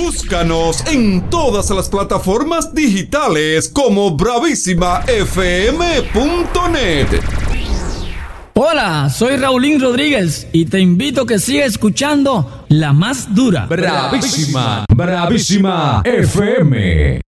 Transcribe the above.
Búscanos en todas las plataformas digitales como bravísimafm.net. Hola, soy Raulín Rodríguez y te invito a que sigas escuchando La Más Dura. Bravísima FM.